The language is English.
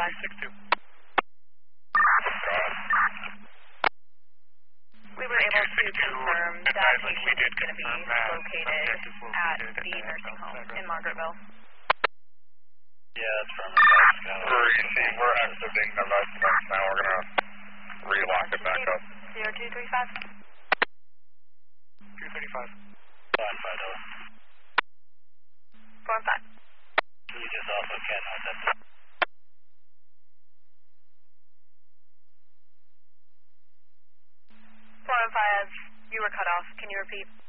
262. We were able to confirm that patient is going to be located at the nursing home in Margaretville. Yeah, that's from We're exiting the residence now. We're going to relock it back up. 0235. 235. 415. We just also can't that. 415, you were cut off. Can you repeat?